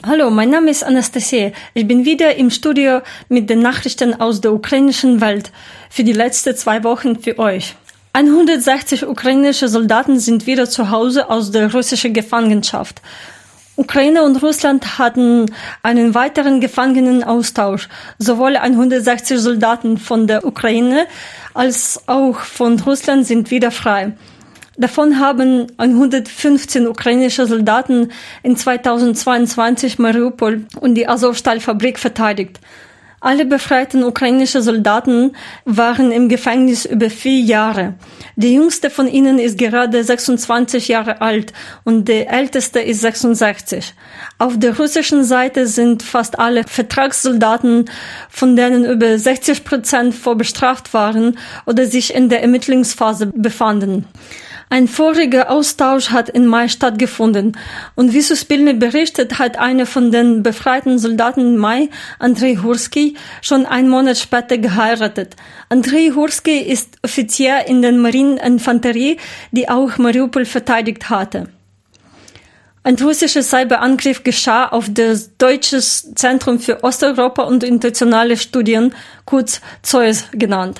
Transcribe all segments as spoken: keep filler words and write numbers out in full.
Hallo, mein Name ist Anastasia. Ich bin wieder im Studio mit den Nachrichten aus der ukrainischen Welt für die letzten zwei Wochen für euch. hundertsechzig ukrainische Soldaten sind wieder zu Hause aus der russischen Gefangenschaft. Ukraine und Russland hatten einen weiteren Gefangenenaustausch. Sowohl hundertsechzig Soldaten von der Ukraine als auch von Russland sind wieder frei. Davon haben hundertfünfzehn ukrainische Soldaten in zweitausendzweiundzwanzig Mariupol und die Azovstal-Fabrik verteidigt. Alle befreiten ukrainischen Soldaten waren im Gefängnis über vier Jahre. Die jüngste von ihnen ist gerade sechsundzwanzig Jahre alt und der älteste ist sechsundsechzig. Auf der russischen Seite sind fast alle Vertragssoldaten, von denen über sechzig Prozent vorbestraft waren oder sich in der Ermittlungsphase befanden. Ein voriger Austausch hat im Mai stattgefunden und wie Suspilne berichtet, hat einer von den befreiten Soldaten im Mai, Andrei Hurski, schon einen Monat später geheiratet. Andrei Hurski ist Offizier in der Marieninfanterie, die auch Mariupol verteidigt hatte. Ein russischer Cyberangriff geschah auf das Deutsche Zentrum für Osteuropa und internationale Studien, kurz Z O I S genannt.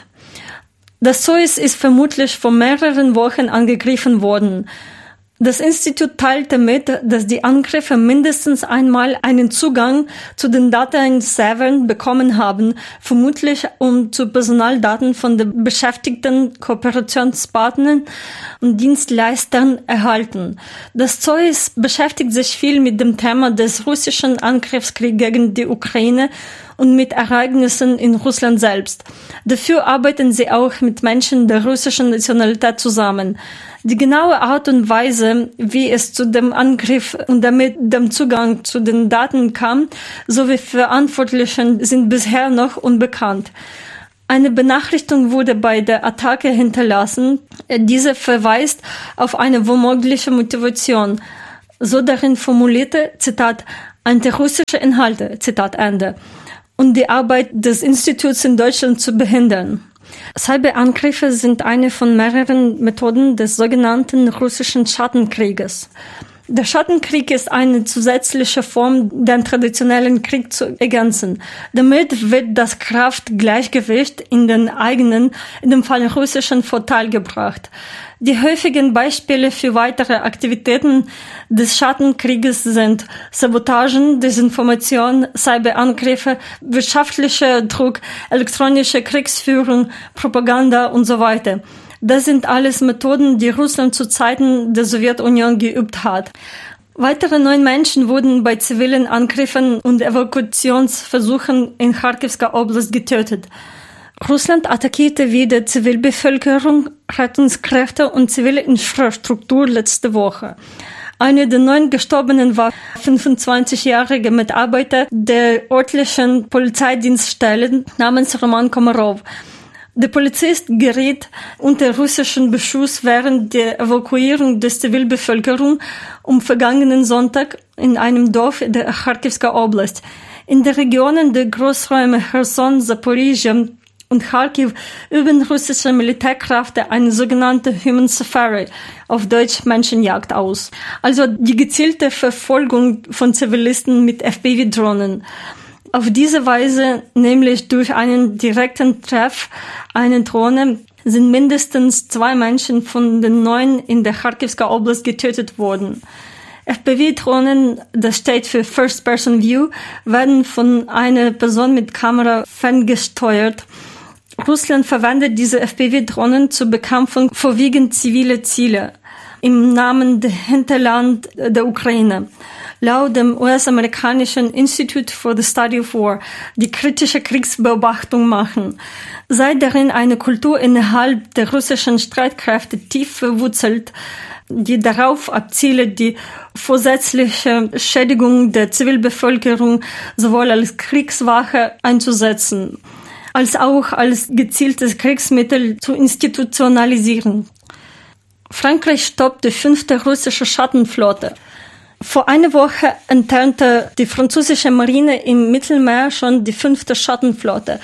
Das Z O I S ist vermutlich vor mehreren Wochen angegriffen worden. Das Institut teilte mit, dass die Angreifer mindestens einmal einen Zugang zu den Datenservern bekommen haben, vermutlich um zu Personaldaten von den beschäftigten Kooperationspartnern und Dienstleistern erhalten. Das Z O I S beschäftigt sich viel mit dem Thema des russischen Angriffskriegs gegen die Ukraine und mit Ereignissen in Russland selbst. Dafür arbeiten sie auch mit Menschen der russischen Nationalität zusammen. Die genaue Art und Weise, wie es zu dem Angriff und damit dem Zugang zu den Daten kam, sowie Verantwortlichen sind bisher noch unbekannt. Eine Benachrichtigung wurde bei der Attacke hinterlassen. Diese verweist auf eine womögliche Motivation. So darin formulierte, Zitat, antirussische Inhalte, Zitat Ende, und die Arbeit des Instituts in Deutschland zu behindern. Cyberangriffe sind eine von mehreren Methoden des sogenannten russischen Schattenkrieges. Der Schattenkrieg ist eine zusätzliche Form, den traditionellen Krieg zu ergänzen. Damit wird das Kraftgleichgewicht in den eigenen, in dem Fall russischen Vorteil gebracht. Die häufigen Beispiele für weitere Aktivitäten des Schattenkrieges sind Sabotagen, Desinformation, Cyberangriffe, wirtschaftlicher Druck, elektronische Kriegsführung, Propaganda und so weiter. Das sind alles Methoden, die Russland zu Zeiten der Sowjetunion geübt hat. Weitere neun Menschen wurden bei zivilen Angriffen und Evakuationsversuchen in Charkivska Oblast getötet. Russland attackierte wieder Zivilbevölkerung, Rettungskräfte und zivile Infrastruktur letzte Woche. Einer der neun Gestorbenen war fünfundzwanzigjährige Mitarbeiter der örtlichen Polizeidienststelle namens Roman Komarov. Der Polizist geriet unter russischen Beschuss während der Evakuierung der Zivilbevölkerung am vergangenen Sonntag in einem Dorf der Charkivska Oblast. In den Regionen der Großräume Cherson, Zaporizhia und Kharkiv üben russische Militärkräfte eine sogenannte Human Safari, auf Deutsch Menschenjagd, aus. Also die gezielte Verfolgung von Zivilisten mit F P V-Drohnen. Auf diese Weise, nämlich durch einen direkten Treff einer Drohne, sind mindestens zwei Menschen von den neun in der Charkivska Oblast getötet worden. F P V-Drohnen, das steht für First Person View, werden von einer Person mit Kamera ferngesteuert. Russland verwendet diese F P V-Drohnen zur Bekämpfung vorwiegend ziviler Ziele im Namen der Hinterland der Ukraine. Laut dem U S-amerikanischen Institute for the Study of War, die kritische Kriegsbeobachtung machen, sei darin eine Kultur innerhalb der russischen Streitkräfte tief verwurzelt, die darauf abziele, die vorsätzliche Schädigung der Zivilbevölkerung sowohl als Kriegswaffe einzusetzen, als auch als gezieltes Kriegsmittel zu institutionalisieren. Frankreich stoppt die fünfte russische Schattenflotte. Vor einer Woche enttarnte die französische Marine im Mittelmeer schon die fünfte Schattenflotte.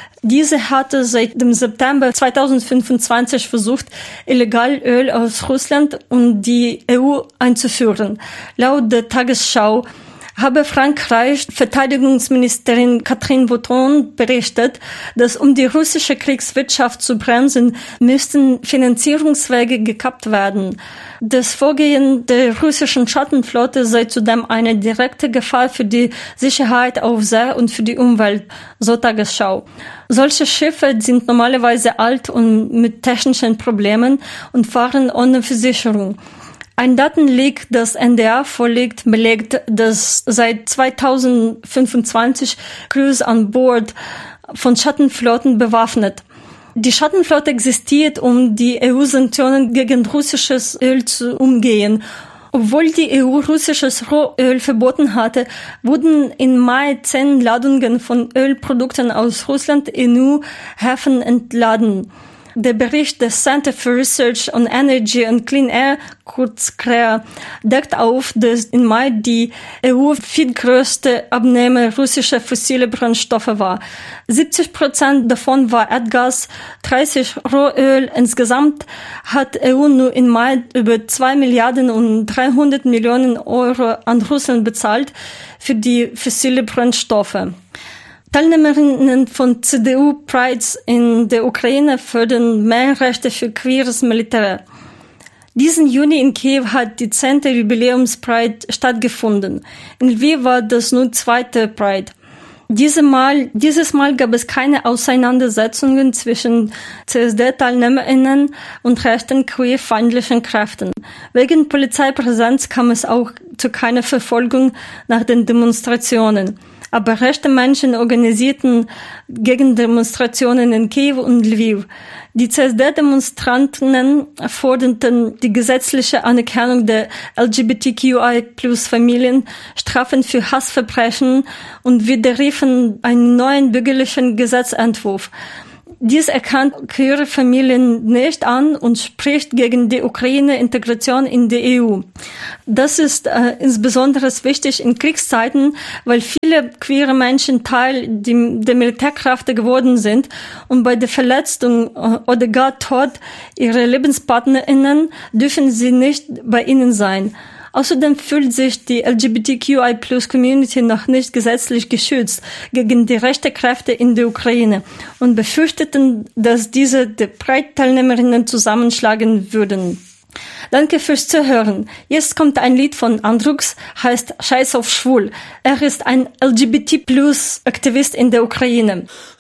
Diese hatte seit dem September zweitausendfünfundzwanzig versucht, illegal Öl aus Russland und die E U einzuführen. Laut der Tagesschau habe Frankreich Verteidigungsministerin Catherine Breton berichtet, dass um die russische Kriegswirtschaft zu bremsen, müssten Finanzierungswege gekappt werden. Das Vorgehen der russischen Schattenflotte sei zudem eine direkte Gefahr für die Sicherheit auf See und für die Umwelt, so Tagesschau. Solche Schiffe sind normalerweise alt und mit technischen Problemen und fahren ohne Versicherung. Ein Datenleak, das N D R vorliegt, belegt, dass seit zweitausendfünfundzwanzig Crews an Bord von Schattenflotten bewaffnet. Die Schattenflotte existiert, um die E U-Sanktionen gegen russisches Öl zu umgehen. Obwohl die E U russisches Rohöl verboten hatte, wurden im Mai zehn Ladungen von Ölprodukten aus Russland in E U-Häfen entladen. Der Bericht des Center for Research on Energy and Clean Air, kurz C R E A, deckt auf, dass im Mai die E U viertgrößte Abnehmer russischer fossile Brennstoffe war. siebzig Prozent davon war Erdgas, dreißig Rohöl. Insgesamt hat E U nur im Mai über zwei Milliarden und dreihundert Millionen Euro an Russland bezahlt für die fossile Brennstoffe. Teilnehmerinnen von C D U-Prides in der Ukraine fördern mehr Rechte für queeres Militär. Diesen Juni in Kiew hat die zehnte Jubiläums-Pride stattgefunden. In Lviv war das nur zweite Pride. Dieses Mal, dieses Mal gab es keine Auseinandersetzungen zwischen C S D-TeilnehmerInnen und rechten queerfeindlichen Kräften. Wegen Polizeipräsenz kam es auch zu keiner Verfolgung nach den Demonstrationen. Aber rechte Menschen organisierten Gegendemonstrationen in Kiew und Lviv. Die C S D-Demonstranten forderten die gesetzliche Anerkennung der L G B T Q I Plus Familien, Strafen für Hassverbrechen und widerriefen einen neuen bürgerlichen Gesetzentwurf. Dies erkennt queere Familien nicht an und spricht gegen die Ukraine-Integration in die E U. Das ist äh, insbesondere wichtig in Kriegszeiten, weil viele queere Menschen Teil die, der Militärkräfte geworden sind und bei der Verletzung äh, oder gar Tod ihrer LebenspartnerInnen dürfen sie nicht bei ihnen sein. Außerdem fühlt sich die L G B T Q I Plus Community noch nicht gesetzlich geschützt gegen die rechten Kräfte in der Ukraine und befürchteten, dass diese die Pride-Teilnehmerinnen zusammenschlagen würden. Danke fürs Zuhören. Jetzt kommt ein Lied von Andrux, heißt Scheiß auf Schwul. Er ist ein L G B T Plus Aktivist in der Ukraine.